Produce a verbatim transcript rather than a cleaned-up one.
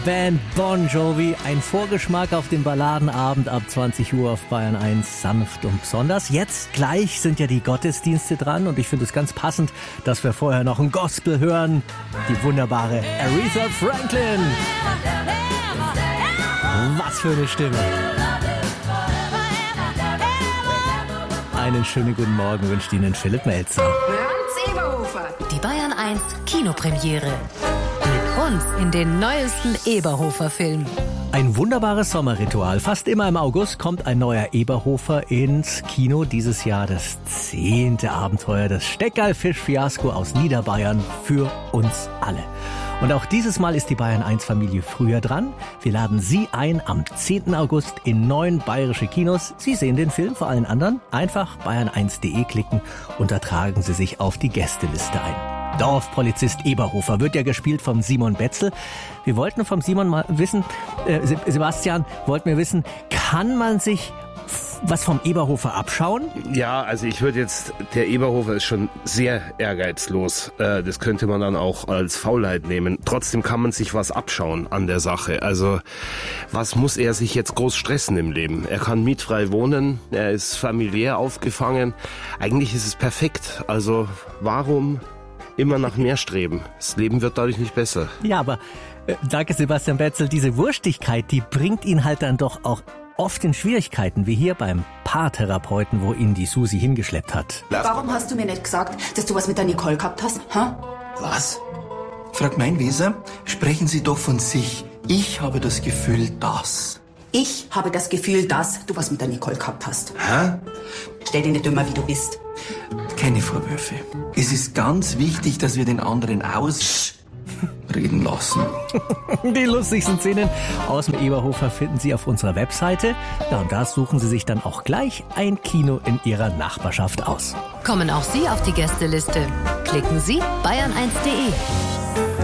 Band Bon Jovi. Ein Vorgeschmack auf den Balladenabend ab zwanzig Uhr auf Bayern eins, sanft und besonders. Jetzt gleich sind ja die Gottesdienste dran und ich finde es ganz passend, dass wir vorher noch ein Gospel hören. Die wunderbare Aretha Franklin. Was für eine Stimme. Einen schönen guten Morgen wünscht Ihnen Philipp Melzer. Franz Eberhofer. Die Bayern eins Kinopremiere. Mit uns in den neuesten Eberhofer-Film. Ein wunderbares Sommerritual. Fast immer im August kommt ein neuer Eberhofer ins Kino. Dieses Jahr das zehnte Abenteuer, das Steckerlfisch-Fiasko aus Niederbayern für uns alle. Und auch dieses Mal ist die Bayern eins Familie früher dran. Wir laden Sie ein am zehnten August in neun bayerische Kinos. Sie sehen den Film vor allen anderen. Einfach bayern eins punkt de klicken und da tragen Sie sich auf die Gästeliste ein. Dorfpolizist Eberhofer wird ja gespielt vom Simon Betzel. Wir wollten vom Simon mal wissen, äh, Sebastian, wollten wir wissen, kann man sich was vom Eberhofer abschauen? Ja, also ich würde jetzt, der Eberhofer ist schon sehr ehrgeizlos. Äh, das könnte man dann auch als Faulheit nehmen. Trotzdem kann man sich was abschauen an der Sache. Also was muss er sich jetzt groß stressen im Leben? Er kann mietfrei wohnen, er ist familiär aufgefangen. Eigentlich ist es perfekt. Also warum immer nach mehr streben? Das Leben wird dadurch nicht besser. Ja, aber äh, danke Sebastian Betzel, diese Wurstigkeit, die bringt ihn halt dann doch auch oft in Schwierigkeiten, wie hier beim Paartherapeuten, wo ihn die Susi hingeschleppt hat. Warum hast du mir nicht gesagt, dass du was mit der Nicole gehabt hast? Ha? Was? Frau Meinweser, sprechen Sie doch von sich. Ich habe das Gefühl, dass... Ich habe das Gefühl, dass du was mit der Nicole gehabt hast. Hä? Stell dich nicht dümmer, wie du bist. Keine Vorwürfe. Es ist ganz wichtig, dass wir den anderen ausreden lassen. Die lustigsten Szenen aus dem Eberhofer finden Sie auf unserer Webseite. Ja, und da suchen Sie sich dann auch gleich ein Kino in Ihrer Nachbarschaft aus. Kommen auch Sie auf die Gästeliste. Klicken Sie bayern eins punkt de.